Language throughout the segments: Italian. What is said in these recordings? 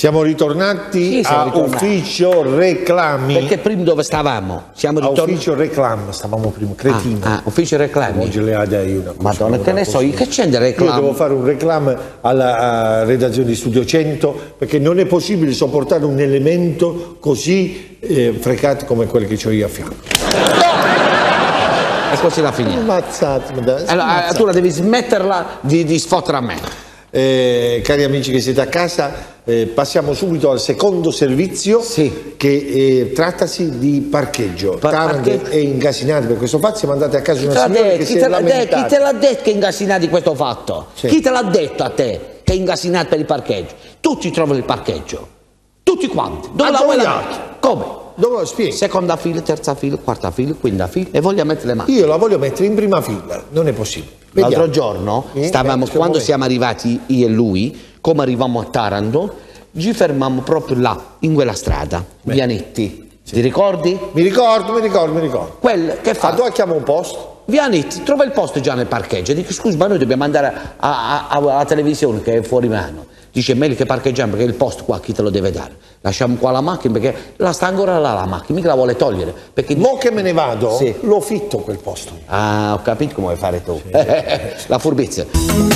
Siamo ritornati siamo a Ufficio Reclami. Perché prima dove stavamo? Siamo ritornati. Ufficio Reclami, stavamo prima, cretino. Ufficio Reclami. Oggi le ha dai una cosa. Madonna, che ne so, io che c'è di reclami? Io devo fare un reclamo alla redazione di Studio 100 perché non è possibile sopportare un elemento così frecato come quello che ho io a fianco. E così la finiamo. Allora, tu la devi smetterla di sfottere a me. Cari amici che siete a casa, passiamo subito al secondo servizio che trattasi di parcheggio. Taranto è ingasinato per questo fatto, siamo andati a casa una signora che si è lamentata. Chi te l'ha detto che è ingasinato di questo fatto? Sì. Chi te l'ha detto a te che è ingasinato per il parcheggio? Tutti trovano il parcheggio, tutti quanti. Dove la vuoi la metti? Come? Dove lo spieghi? Seconda fila, terza fila, quarta fila, quinta fila e voglio mettere le mani. Io la voglio mettere in prima fila, non è possibile. L'altro giorno quando siamo arrivati io e lui, come arrivammo a Taranto, ci fermammo proprio là, in quella strada, Vianetti. Ti ricordi? Mi ricordo. Quel che fa? Dove chiamo un posto? Vianetti, trova il posto già nel parcheggio. Dico, scusi, ma noi dobbiamo andare alla televisione che è fuori mano. Dice, è meglio che parcheggiamo perché il posto qua chi te lo deve dare? Lasciamo qua la macchina perché la sta ancora là la macchina, mica la vuole togliere. Perché mo che me ne vado, lo fitto quel posto. Ah, ho capito come vuoi fare tu. La furbizia.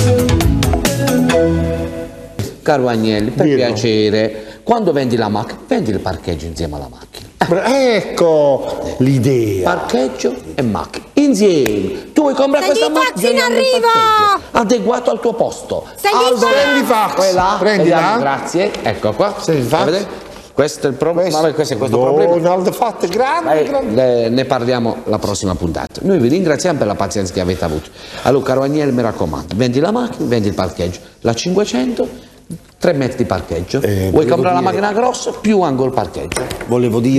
Caro Agnelli, per piacere, quando vendi la macchina, vendi il parcheggio insieme alla macchina. Ecco l'idea. Parcheggio e macchina insieme. Tu vuoi comprare questa macchina in arrivo! Adeguato al tuo posto. Prendi fax. Prendila. Grazie. Ecco qua. Questo è il problema. Questo problema. Ne parliamo la prossima puntata. Noi vi ringraziamo per la pazienza che avete avuto. Allora, caro Agnelli, mi raccomando, vendi la macchina, vendi il parcheggio. La 500, 3 metri di parcheggio. Vuoi comprare la macchina grossa più anche il parcheggio. Volevo dire